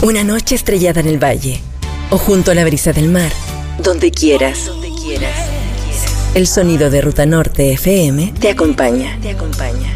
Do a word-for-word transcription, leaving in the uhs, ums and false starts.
Una noche estrellada en el valle o junto a la brisa del mar, donde quieras. Donde quieras. El sonido de Ruta Norte F M te acompaña. Te acompaña.